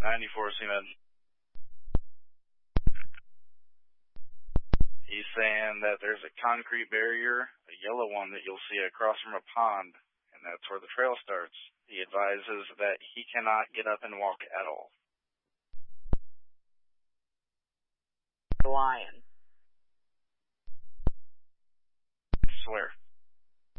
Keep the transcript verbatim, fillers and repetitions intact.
ninety-four Seaman. He's saying that there's a concrete barrier, a yellow one that you'll see across from a pond, and that's where the trail starts. He advises that he cannot get up and walk at all. Lion. I swear.